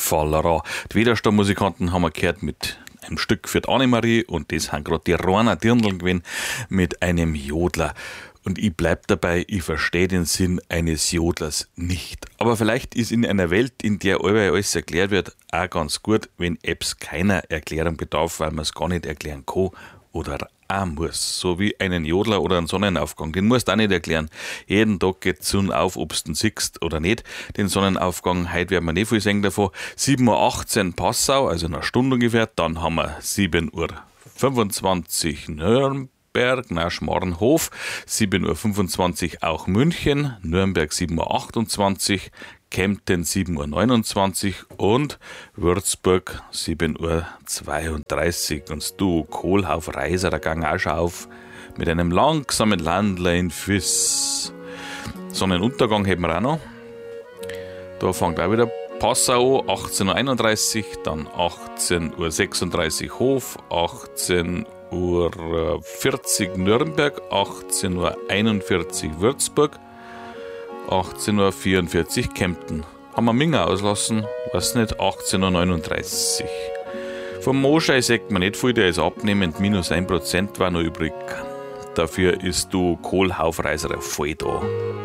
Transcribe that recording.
Fallera. Die Widerstandmusikanten haben wir gehört mit einem Stück für die Annemarie und das haben gerade die Rainer Dirndl gewesen mit einem Jodler. Und ich bleib dabei, ich verstehe den Sinn eines Jodlers nicht. Aber vielleicht ist in einer Welt, in der allweil alles erklärt wird, auch ganz gut, wenn Apps keiner Erklärung bedarf, weil man es gar nicht erklären kann oder auch muss. So wie einen Jodler oder einen Sonnenaufgang. Den musst du auch nicht erklären. Jeden Tag geht die Sonne auf, ob du den siehst oder nicht. Den Sonnenaufgang, heute werden wir nicht viel sehen davon. 7:18 Uhr Passau, also in einer Stunde ungefähr. Dann haben wir 7:25 Uhr Nürnberg, Schmarrenhof. 7:25 Uhr auch München. Nürnberg 7:28 Uhr. Kempten 7:29 Uhr und Würzburg 7:32 Uhr. Und das Duo Kohlhauf-Reiser, da gang auch schon auf mit einem langsamen Landler in Füss. Sonnenuntergang hätten wir auch noch. Da fängt auch wieder Passau 18:31 Uhr, dann 18:36 Uhr Hof, 18:40 Uhr Nürnberg, 18:41 Uhr Würzburg, 18:44 Uhr Kempten. Haben wir Minga auslassen, weiß nicht, 18:39 Uhr. Vom Moschei sagt man nicht viel, der ist abnehmend, -1% war noch übrig. Dafür ist du Kohlhaufreiser voll da.